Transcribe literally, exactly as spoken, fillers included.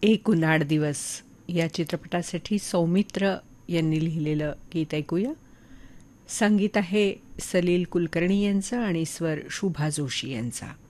एक उन्हाळ दिवस या चित्रपटासाठी सौमित्र यांनी लिहिलेलं गीत ऐकूया. संगीत आहे सलील कुलकर्णी यांचं आणि स्वर शुभा जोशी यांचा.